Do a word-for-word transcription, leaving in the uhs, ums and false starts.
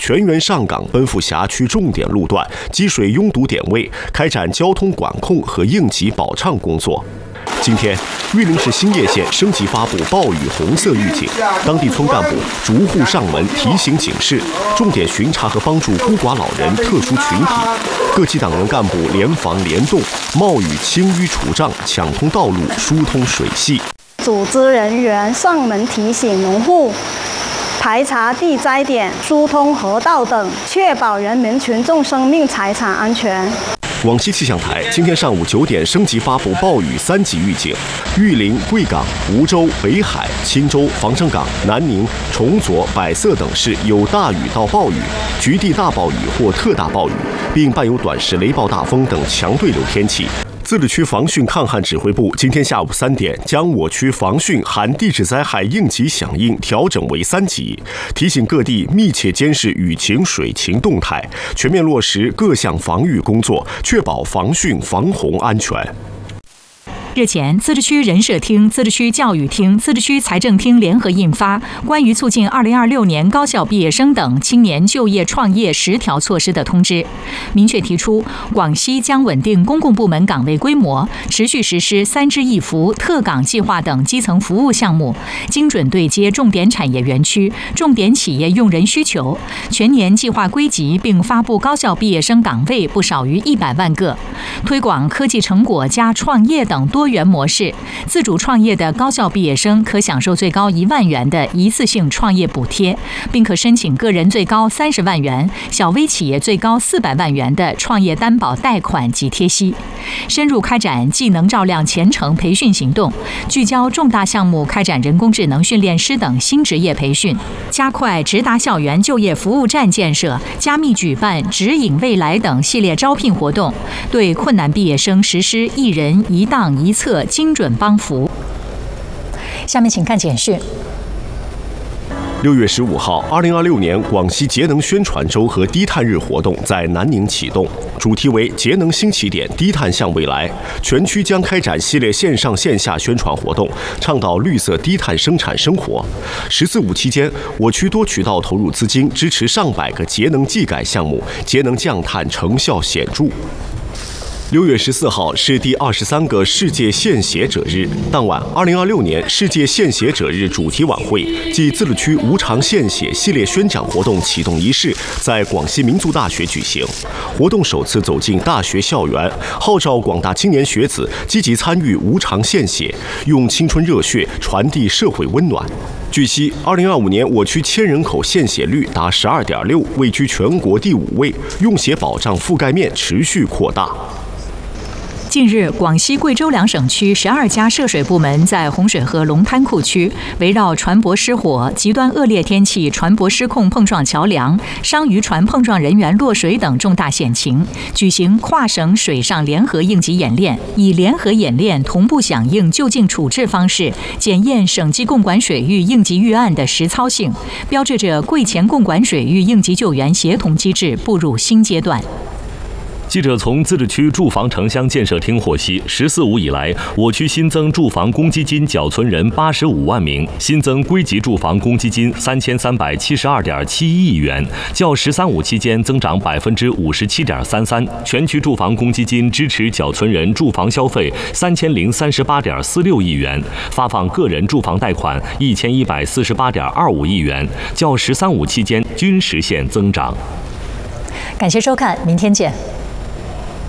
全员上岗，奔赴辖区重点路段、积水拥堵点位，开展交通管控和应急保畅工作。今天，玉林市兴业县升级发布暴雨红色预警，当地村干部逐户上门提醒警示，重点巡查和帮助孤寡老人特殊群体。各级党员干部联防联动，冒雨清淤除障，抢通道路，疏通水系。 组织人员上门提醒农户排查地灾点、疏通河道等，确保人民群众生命财产安全。 广西气象台今天上午九点升级发布暴雨三级预警，玉林、贵港、梧州、北海、钦州、防城港、南宁、崇左、百色等市有大雨到暴雨、局地大暴雨或特大暴雨，并伴有短时雷暴大风等强对流天气。自治区防汛抗旱指挥部今天下午三点将我区防汛含地质灾害应急响应调整为三级，提醒各地密切监视雨情水情动态，全面落实各项防御工作，确保防汛防洪安全。 日前，自治区人社厅、自治区教育厅、自治区财政厅联合印发《关于促进二零二六年高校毕业生等青年就业创业十条措施》的通知，明确提出，广西将稳定公共部门岗位规模，持续实施三支一扶、特岗计划等基层服务项目，精准对接重点产业园区、重点企业用人需求，全年计划归集并发布高校毕业生岗位不少于一百万个，推广科技成果加创业等多多元模式，自主创业的高校毕业生可享受最高一万元的一次性创业补贴，并可申请个人最高三十万元、小微企业最高四百万元的创业担保贷款及贴息。深入开展技能照亮前程培训行动，聚焦重大项目开展人工智能训练师等新职业培训，加快直达校园就业服务站建设，加密举办指引未来等系列招聘活动，对困难毕业生实施一人一档一策精准帮扶。下面请看简讯。 六月十五号，二零二六年广西节能宣传周和低碳日活动在南宁启动，主题为节能新起点，低碳向未来。全区将开展系列线上线下宣传活动，倡导绿色低碳生产生活。十四五期间，我区多渠道投入资金，支持上百个节能技改项目，节能降碳成效显著。六月十四号是第二十三个世界献血者日，当晚，二零二六年世界献血者日主题晚会暨自治区无偿献血系列宣讲活动启动仪式在广西民族大学举行。活动首次走进大学校园，号召广大青年学子积极参与无偿献血，用青春热血传递社会温暖。据悉，二零二五年我区千人口献血率达十二点六，位居全国第五位，用血保障覆盖面持续扩大。 近日，广西贵州两省区十二家涉水部门在洪水河龙滩库区，围绕船舶失火、极端恶劣天气、船舶失控碰撞桥梁、商渔船碰撞人员落水等重大险情，举行跨省水上联合应急演练，以联合演练同步响应就近处置方式，检验省级共管水域应急预案的实操性，标志着贵黔共管水域应急救援协同机制步入新阶段。 记者从自治区住房城乡建设厅获悉，十四五以来，我区新增住房公积金缴存人八十五万名，新增归集住房公积金三千三百七十二点七一亿元，较“十三五”期间增长百分之五十七点三三。全区住房公积金支持缴存人住房消费三千零三十八点四六亿元，发放个人住房贷款一千一百四十八点二五亿元，较“十三五”期间均实现增长。 感谢收看，明天见。